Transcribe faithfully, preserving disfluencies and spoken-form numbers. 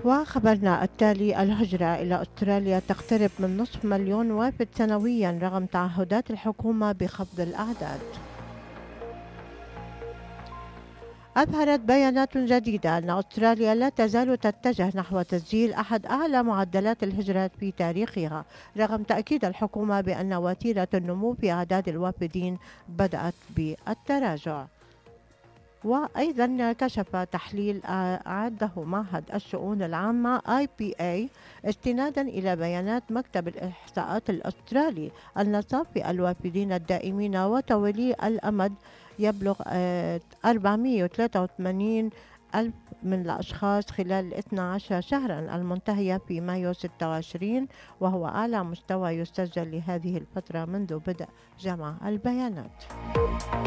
وخبرنا التالي: الهجرة إلى أستراليا تقترب من نصف مليون وافد سنويا رغم تعهدات الحكومة بخفض الأعداد. أظهرت بيانات جديدة أن أستراليا لا تزال تتجه نحو تسجيل أحد أعلى معدلات الهجرة في تاريخها، رغم تأكيد الحكومة بأن وتيرة النمو في أعداد الوافدين بدأت بالتراجع. وأيضا كشف تحليل أعده معهد الشؤون العامة آي بي إيه استنادا إلى بيانات مكتب الإحصاءات الأسترالي أن صافي الوافدين الدائمين وطويلي الأمد يبلغ أربعمئة وثلاثة وثمانين ألف من الأشخاص خلال اثني عشر شهرا المنتهية في مايو ستة وعشرين، وهو أعلى مستوى يسجل لهذه الفترة منذ بدء جمع البيانات.